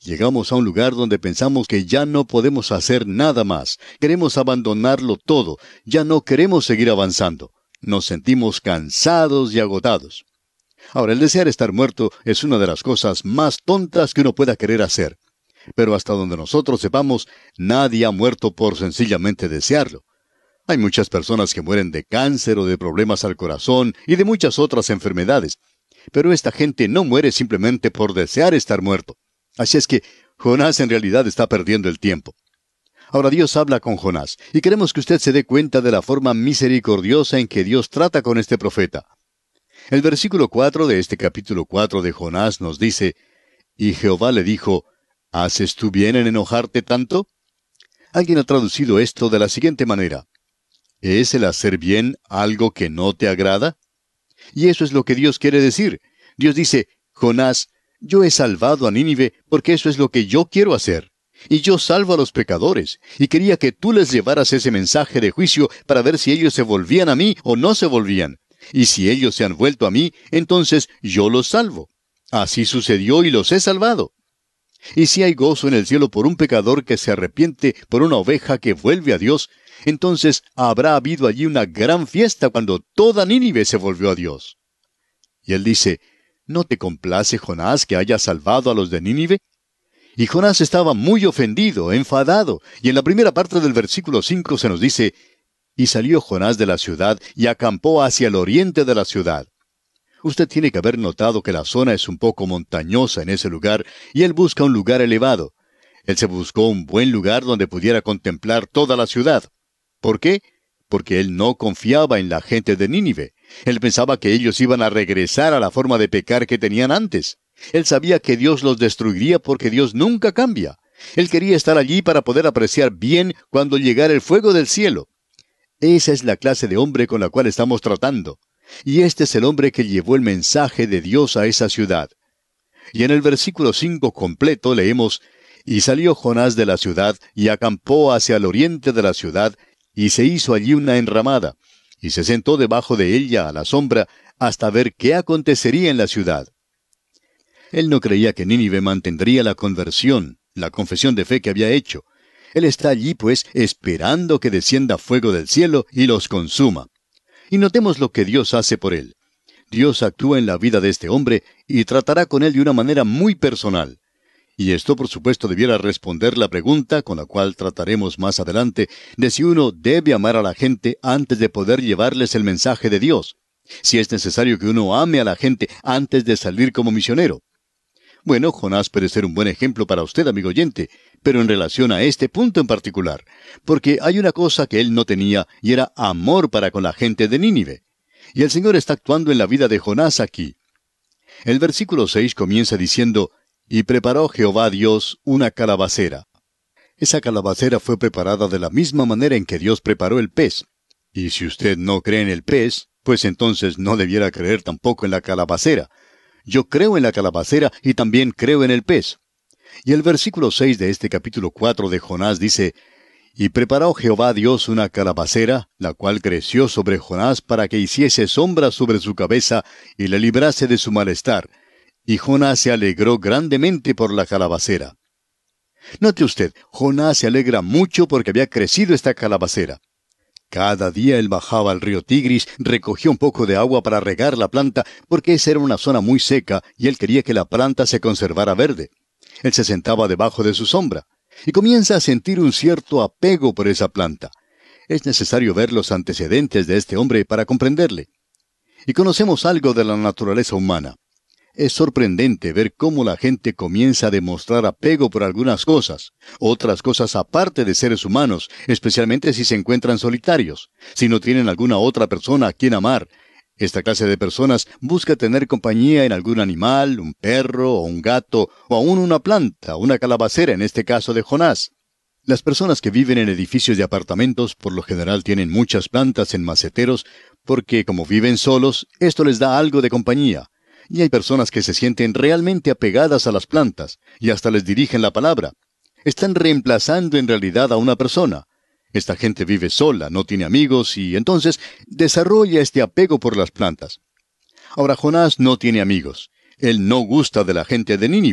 Llegamos a un lugar donde pensamos que ya no podemos hacer nada más. Queremos abandonarlo todo. Ya no queremos seguir avanzando. Nos sentimos cansados y agotados. Ahora, el desear estar muerto es una de las cosas más tontas que uno pueda querer hacer. Pero hasta donde nosotros sepamos, nadie ha muerto por sencillamente desearlo. Hay muchas personas que mueren de cáncer o de problemas al corazón y de muchas otras enfermedades. Pero esta gente no muere simplemente por desear estar muerto. Así es que Jonás en realidad está perdiendo el tiempo. Ahora Dios habla con Jonás, y queremos que usted se dé cuenta de la forma misericordiosa en que Dios trata con este profeta. El versículo 4 de este capítulo 4 de Jonás nos dice, «Y Jehová le dijo, ¿haces tú bien en enojarte tanto?» Alguien ha traducido esto de la siguiente manera, ¿es el hacer bien algo que no te agrada? Y eso es lo que Dios quiere decir. Dios dice, Jonás, yo he salvado a Nínive porque eso es lo que yo quiero hacer. Y yo salvo a los pecadores, y quería que tú les llevaras ese mensaje de juicio para ver si ellos se volvían a mí o no se volvían. Y si ellos se han vuelto a mí, entonces yo los salvo. Así sucedió y los he salvado. Y si hay gozo en el cielo por un pecador que se arrepiente, por una oveja que vuelve a Dios, entonces habrá habido allí una gran fiesta cuando toda Nínive se volvió a Dios. Y él dice, ¿no te complace, Jonás, que haya salvado a los de Nínive? Y Jonás estaba muy ofendido, enfadado, y en la primera parte del versículo 5 se nos dice, y salió Jonás de la ciudad y acampó hacia el oriente de la ciudad. Usted tiene que haber notado que la zona es un poco montañosa en ese lugar, y él busca un lugar elevado. Él se buscó un buen lugar donde pudiera contemplar toda la ciudad. ¿Por qué? Porque él no confiaba en la gente de Nínive. Él pensaba que ellos iban a regresar a la forma de pecar que tenían antes. Él sabía que Dios los destruiría porque Dios nunca cambia. Él quería estar allí para poder apreciar bien cuando llegara el fuego del cielo. Esa es la clase de hombre con la cual estamos tratando. Y este es el hombre que llevó el mensaje de Dios a esa ciudad. Y en el versículo 5 completo leemos, «Y salió Jonás de la ciudad, y acampó hacia el oriente de la ciudad, y se hizo allí una enramada, y se sentó debajo de ella a la sombra, hasta ver qué acontecería en la ciudad». Él no creía que Nínive mantendría la conversión, la confesión de fe que había hecho. Él está allí, pues, esperando que descienda fuego del cielo y los consuma. Y notemos lo que Dios hace por él. Dios actúa en la vida de este hombre y tratará con él de una manera muy personal. Y esto, por supuesto, debiera responder la pregunta, con la cual trataremos más adelante, de si uno debe amar a la gente antes de poder llevarles el mensaje de Dios. Si es necesario que uno ame a la gente antes de salir como misionero. Bueno, Jonás puede ser un buen ejemplo para usted, amigo oyente, pero en relación a este punto en particular, porque hay una cosa que él no tenía, y era amor para con la gente de Nínive. Y el Señor está actuando en la vida de Jonás aquí. El versículo 6 comienza diciendo, «Y preparó Jehová Dios una calabacera». Esa calabacera fue preparada de la misma manera en que Dios preparó el pez. Y si usted no cree en el pez, pues entonces no debiera creer tampoco en la calabacera. Yo creo en la calabacera y también creo en el pez. Y el versículo 6 de este capítulo 4 de Jonás dice, «Y preparó Jehová Dios una calabacera, la cual creció sobre Jonás para que hiciese sombra sobre su cabeza y le librase de su malestar. Y Jonás se alegró grandemente por la calabacera». Note usted, Jonás se alegra mucho porque había crecido esta calabacera. Cada día él bajaba al río Tigris, recogía un poco de agua para regar la planta, porque esa era una zona muy seca y él quería que la planta se conservara verde. Él se sentaba debajo de su sombra y comienza a sentir un cierto apego por esa planta. Es necesario ver los antecedentes de este hombre para comprenderle. Y conocemos algo de la naturaleza humana. Es sorprendente ver cómo la gente comienza a demostrar apego por algunas cosas, otras cosas aparte de seres humanos, especialmente si se encuentran solitarios, si no tienen alguna otra persona a quien amar. Esta clase de personas busca tener compañía en algún animal, un perro o un gato, o aún una planta, una calabacera en este caso de Jonás. Las personas que viven en edificios de apartamentos por lo general tienen muchas plantas en maceteros, porque como viven solos, esto les da algo de compañía. Y hay personas que se sienten realmente apegadas a las plantas, y hasta les dirigen la palabra. Están reemplazando en realidad a una persona. Esta gente vive sola, no tiene amigos, y entonces desarrolla este apego por las plantas. Ahora, Jonás no tiene amigos. Él no gusta de la gente de Nínive.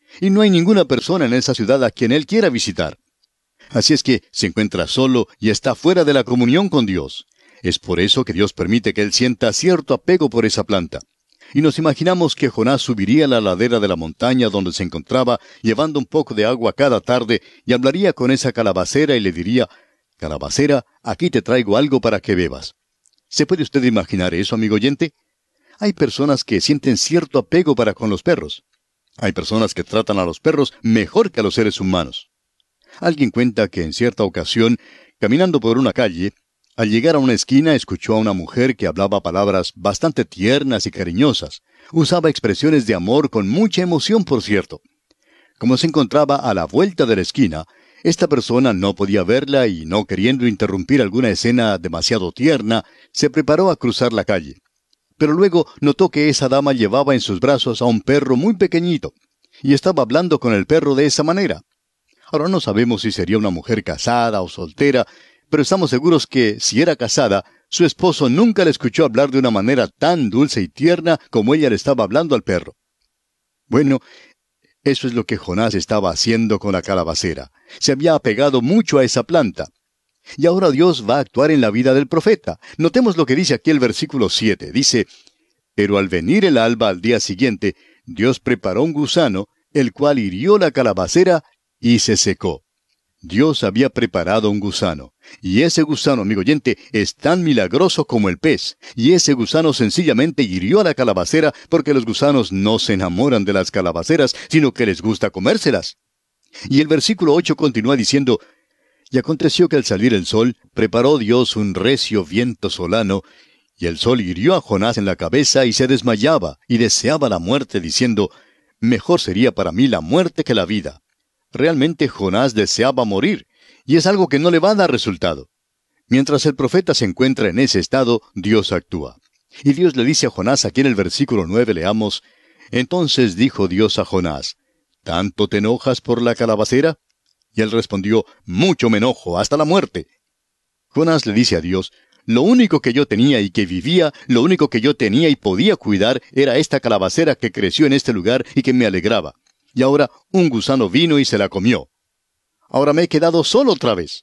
y no hay ninguna persona en esa ciudad a quien él quiera visitar. Así es que se encuentra solo y está fuera de la comunión con Dios. Es por eso que Dios permite que él sienta cierto apego por esa planta. Y nos imaginamos que Jonás subiría a la ladera de la montaña donde se encontraba, llevando un poco de agua cada tarde, y hablaría con esa calabacera y le diría: «Calabacera, aquí te traigo algo para que bebas». ¿Se puede usted imaginar eso, amigo oyente? Hay personas que sienten cierto apego para con los perros. Hay personas que tratan a los perros mejor que a los seres humanos. Alguien cuenta que en cierta ocasión, caminando por una calle, al llegar a una esquina escuchó a una mujer que hablaba palabras bastante tiernas y cariñosas. Usaba expresiones de amor con mucha emoción, por cierto. Como se encontraba a la vuelta de la esquina, esta persona no podía verla y, no queriendo interrumpir alguna escena demasiado tierna, se preparó a cruzar la calle. Pero luego notó que esa dama llevaba en sus brazos a un perro muy pequeñito, y estaba hablando con el perro de esa manera. Ahora no sabemos si sería una mujer casada o soltera, pero estamos seguros que, si era casada, su esposo nunca le escuchó hablar de una manera tan dulce y tierna como ella le estaba hablando al perro. Bueno, eso es lo que Jonás estaba haciendo con la calabacera. Se había apegado mucho a esa planta. Y ahora Dios va a actuar en la vida del profeta. Notemos lo que dice aquí el versículo 7. Dice: «Pero al venir el alba al día siguiente, Dios preparó un gusano, el cual hirió la calabacera y se secó». Dios había preparado un gusano. Y ese gusano, amigo oyente, es tan milagroso como el pez. Y ese gusano sencillamente hirió a la calabacera, porque los gusanos no se enamoran de las calabaceras, sino que les gusta comérselas. Y el versículo 8 continúa diciendo: «Y aconteció que al salir el sol, preparó Dios un recio viento solano, y el sol hirió a Jonás en la cabeza y se desmayaba, y deseaba la muerte, diciendo: Mejor sería para mí la muerte que la vida». Realmente Jonás deseaba morir, y es algo que no le va a dar resultado. Mientras el profeta se encuentra en ese estado, Dios actúa. Y Dios le dice a Jonás, aquí en el versículo 9 leamos: «Entonces dijo Dios a Jonás: ¿Tanto te enojas por la calabacera?». Y él respondió: «Mucho me enojo, hasta la muerte». Jonás le dice a Dios: «Lo único que yo tenía y que vivía, lo único que yo tenía y podía cuidar, era esta calabacera que creció en este lugar y que me alegraba. Y ahora un gusano vino y se la comió. Ahora me he quedado solo otra vez».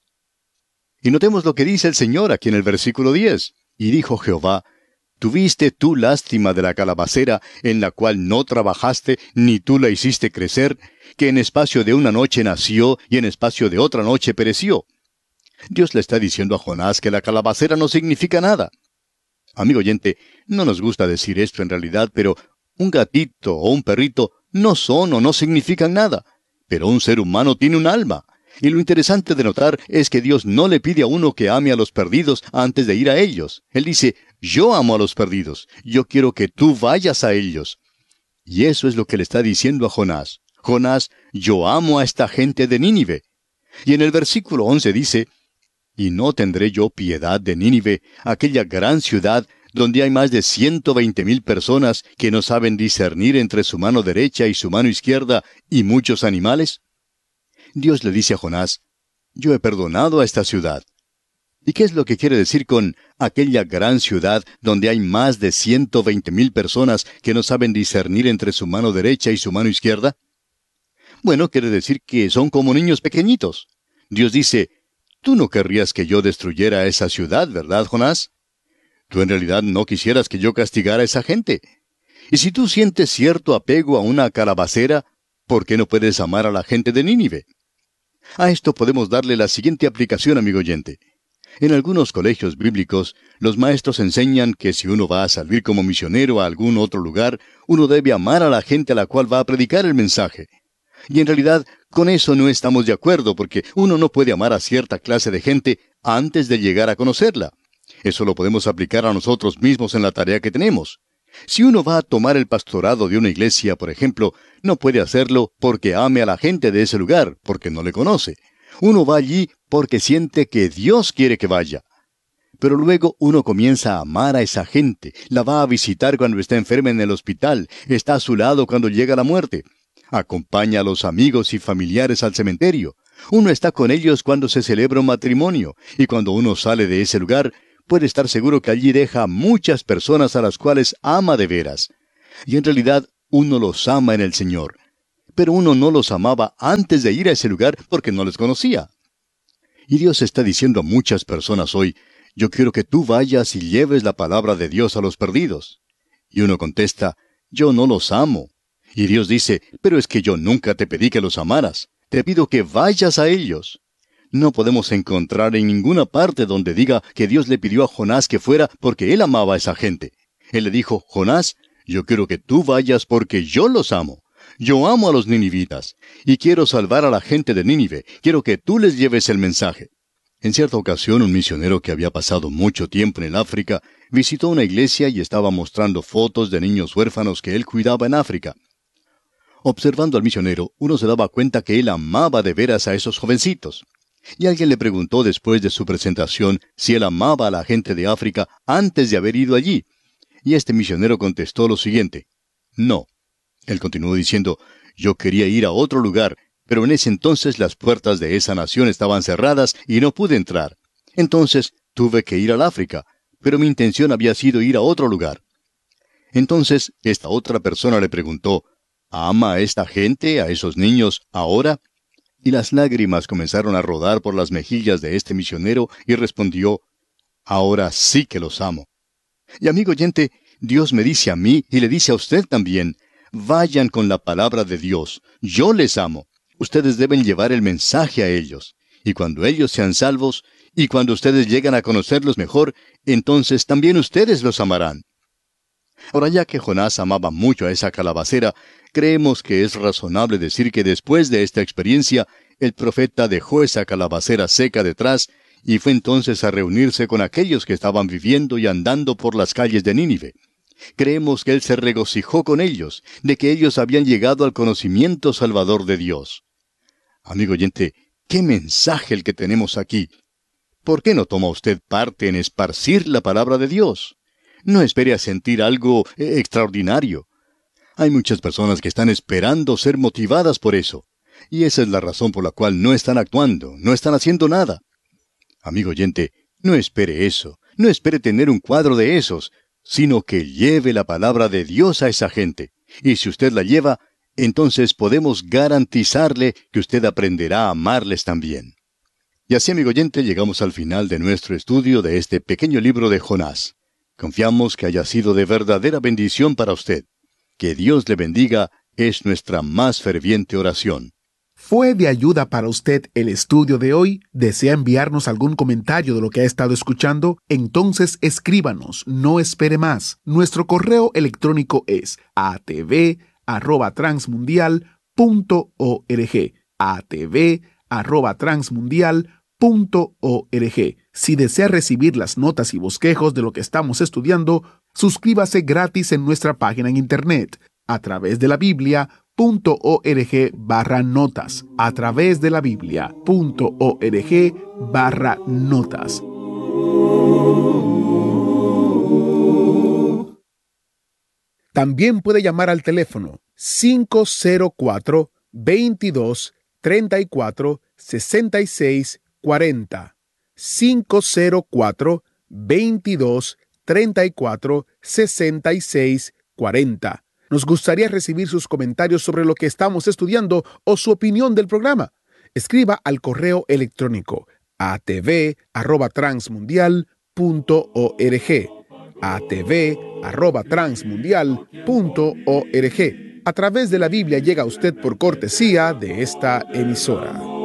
Y notemos lo que dice el Señor aquí en el versículo 10. «Y dijo Jehová: ¿Tuviste tú lástima de la calabacera, en la cual no trabajaste, ni tú la hiciste crecer, que en espacio de una noche nació, y en espacio de otra noche pereció?» Dios le está diciendo a Jonás que la calabacera no significa nada. Amigo oyente, no nos gusta decir esto en realidad, pero un gatito o un perrito no son o no significan nada. Pero un ser humano tiene un alma. Y lo interesante de notar es que Dios no le pide a uno que ame a los perdidos antes de ir a ellos. Él dice: «Yo amo a los perdidos. Yo quiero que tú vayas a ellos». Y eso es lo que le está diciendo a Jonás. «Jonás, yo amo a esta gente de Nínive». Y en el versículo 11 dice: «Y no tendré yo piedad de Nínive, aquella gran ciudad, donde hay más de 120,000 personas que no saben discernir entre su mano derecha y su mano izquierda, y muchos animales». Dios le dice a Jonás: «Yo he perdonado a esta ciudad». ¿Y qué es lo que quiere decir con aquella gran ciudad donde hay más de 120,000 personas que no saben discernir entre su mano derecha y su mano izquierda? Bueno, quiere decir que son como niños pequeñitos. Dios dice: «Tú no querrías que yo destruyera esa ciudad, ¿verdad, Jonás? Tú en realidad no quisieras que yo castigara a esa gente. Y si tú sientes cierto apego a una calabacera, ¿por qué no puedes amar a la gente de Nínive?». A esto podemos darle la siguiente aplicación, amigo oyente. En algunos colegios bíblicos, los maestros enseñan que si uno va a salir como misionero a algún otro lugar, uno debe amar a la gente a la cual va a predicar el mensaje. Y en realidad, con eso no estamos de acuerdo, porque uno no puede amar a cierta clase de gente antes de llegar a conocerla. Eso lo podemos aplicar a nosotros mismos en la tarea que tenemos. Si uno va a tomar el pastorado de una iglesia, por ejemplo, no puede hacerlo porque ame a la gente de ese lugar, porque no le conoce. Uno va allí porque siente que Dios quiere que vaya. Pero luego uno comienza a amar a esa gente, la va a visitar cuando está enferma en el hospital, está a su lado cuando llega la muerte. Acompaña a los amigos y familiares al cementerio. Uno está con ellos cuando se celebra un matrimonio, y cuando uno sale de ese lugar, puede estar seguro que allí deja a muchas personas a las cuales ama de veras. Y en realidad, uno los ama en el Señor. pero uno no los amaba antes de ir a ese lugar porque no les conocía. Y Dios está diciendo a muchas personas hoy, yo quiero que tú vayas y lleves la palabra de Dios a los perdidos. Y uno contesta, yo no los amo. Y Dios dice, pero es que yo nunca te pedí que los amaras. Te pido que vayas a ellos. No podemos encontrar en ninguna parte donde diga que Dios le pidió a Jonás que fuera porque él amaba a esa gente. Él le dijo, Jonás, yo quiero que tú vayas porque yo los amo. Yo amo a los ninivitas y quiero salvar a la gente de Nínive. Quiero que tú les lleves el mensaje. En cierta ocasión, un misionero que había pasado mucho tiempo en el África visitó una iglesia y estaba mostrando fotos de niños huérfanos que él cuidaba en África. Observando al misionero, uno se daba cuenta que él amaba de veras a esos jovencitos. Y alguien le preguntó después de su presentación si él amaba a la gente de África antes de haber ido allí. Y este misionero contestó lo siguiente, no. Él continuó diciendo, yo quería ir a otro lugar, pero en ese entonces las puertas de esa nación estaban cerradas y no pude entrar. Entonces tuve que ir al África, pero mi intención había sido ir a otro lugar. Entonces esta otra persona le preguntó, ¿ama a esta gente, a esos niños, ahora? Y las lágrimas comenzaron a rodar por las mejillas de este misionero y respondió, ahora sí que los amo. Y amigo oyente, Dios me dice a mí y le dice a usted también, vayan con la palabra de Dios, yo les amo. Ustedes deben llevar el mensaje a ellos. Y cuando ellos sean salvos, y cuando ustedes llegan a conocerlos mejor, entonces también ustedes los amarán. Ahora, ya que Jonás amaba mucho a esa calabacera, creemos que es razonable decir que después de esta experiencia, el profeta dejó esa calabacera seca detrás y fue entonces a reunirse con aquellos que estaban viviendo y andando por las calles de Nínive. Creemos que él se regocijó con ellos, de que ellos habían llegado al conocimiento salvador de Dios. Amigo oyente, ¿qué mensaje el que tenemos aquí? ¿Por qué no toma usted parte en esparcir la palabra de Dios? No espere a sentir algo extraordinario. Hay muchas personas que están esperando ser motivadas por eso. Y esa es la razón por la cual no están actuando, no están haciendo nada. Amigo oyente, no espere eso. No espere tener un cuadro de esos, sino que lleve la palabra de Dios a esa gente. Y si usted la lleva, entonces podemos garantizarle que usted aprenderá a amarles también. Y así, amigo oyente, llegamos al final de nuestro estudio de este pequeño libro de Jonás. Confiamos que haya sido de verdadera bendición para usted. Que Dios le bendiga es nuestra más ferviente oración. ¿Fue de ayuda para usted el estudio de hoy? ¿Desea enviarnos algún comentario de lo que ha estado escuchando? Entonces escríbanos, no espere más. Nuestro correo electrónico es atv@transmundial.org. atv@transmundial.org. Si desea recibir las notas y bosquejos de lo que estamos estudiando, suscríbase gratis en nuestra página en internet, a través de la Biblia.org/notas, a través de la Biblia.org/notas. También puede llamar al teléfono 504-22-34-6640. 504-22-34-6640. Nos gustaría recibir sus comentarios sobre lo que estamos estudiando o su opinión del programa. Escriba al correo electrónico atv@transmundial.org. atv@transmundial.org. A través de la Biblia llega a usted por cortesía de esta emisora.